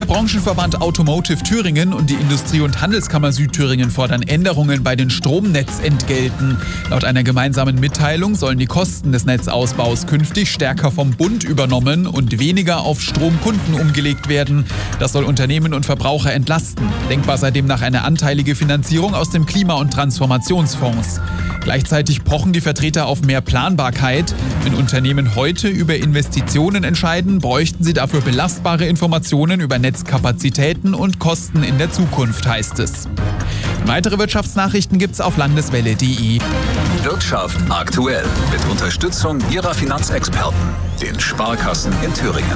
Branchenverband Automotive Thüringen und die Industrie- und Handelskammer Südthüringen fordern Änderungen bei den Stromnetzentgelten. Laut einer gemeinsamen Mitteilung sollen die Kosten des Netzausbaus künftig stärker vom Bund übernommen und weniger auf Stromkunden umgelegt werden. Das soll Unternehmen und Verbraucher entlasten. Denkbar sei demnach eine anteilige Finanzierung aus dem Klima- und Transformationsfonds. Gleichzeitig pochen die Vertreter auf mehr Planbarkeit. Wenn Unternehmen heute über Investitionen entscheiden, bräuchten sie dafür belastbare Informationen über Netzkapazitäten und Kosten in der Zukunft, heißt es. Weitere Wirtschaftsnachrichten gibt's auf landeswelle.de. Wirtschaft aktuell mit Unterstützung Ihrer Finanzexperten, den Sparkassen in Thüringen.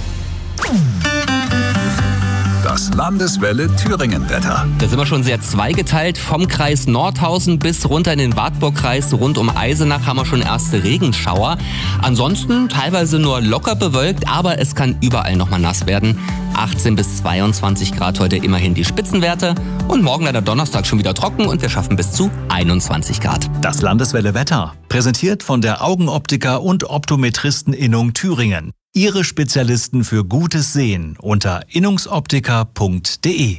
Das Landeswelle Thüringen-Wetter. Da sind wir schon sehr zweigeteilt. Vom Kreis Nordhausen bis runter in den Wartburgkreis rund um Eisenach haben wir schon erste Regenschauer. Ansonsten teilweise nur locker bewölkt, aber es kann überall nochmal nass werden. 18 bis 22 Grad heute immerhin die Spitzenwerte. Und morgen leider Donnerstag schon wieder trocken und wir schaffen bis zu 21 Grad. Das Landeswelle Wetter, präsentiert von der Augenoptiker und Optometristen-Innung Thüringen. Ihre Spezialisten für gutes Sehen unter innungsoptiker.de.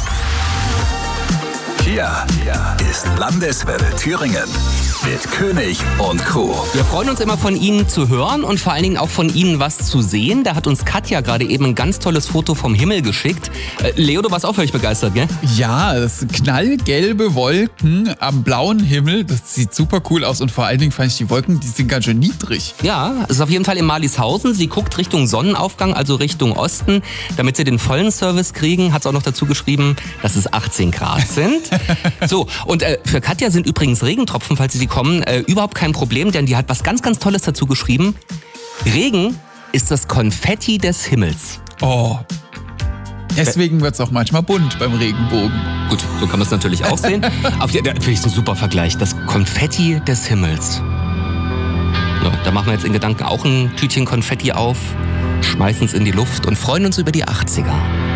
Hier ist Landeswelle Thüringen mit König und Co. Wir freuen uns immer von Ihnen zu hören und vor allen Dingen auch von Ihnen was zu sehen. Da hat uns Katja gerade eben ein ganz tolles Foto vom Himmel geschickt. Leo, du warst auch völlig begeistert, gell? Ja, das sind knallgelbe Wolken am blauen Himmel. Das sieht super cool aus und vor allen Dingen fand ich die Wolken, die sind ganz schön niedrig. Ja, es ist auf jeden Fall in Marlishausen. Sie guckt Richtung Sonnenaufgang, also Richtung Osten. Damit sie den vollen Service kriegen, hat es auch noch dazu geschrieben, dass es 18 Grad sind. So, und für Katja sind übrigens Regentropfen, falls sie kommen, überhaupt kein Problem, denn die hat was ganz, ganz Tolles dazu geschrieben. Regen ist das Konfetti des Himmels. Oh, deswegen wird es auch manchmal bunt beim Regenbogen. Gut, so kann man es natürlich auch sehen. Aber ja, finde ich ein super Vergleich. Das Konfetti des Himmels. So, da machen wir jetzt in Gedanken auch ein Tütchen Konfetti auf, schmeißen es in die Luft und freuen uns über die 80er.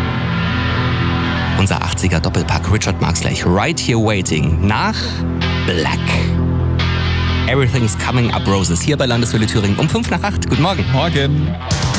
Unser 80er Doppelpack Richard Marx gleich. Right Here Waiting nach Black. Everything's Coming Up Roses hier bei Landeswelle Thüringen um 7:55. Guten Morgen. Morgen.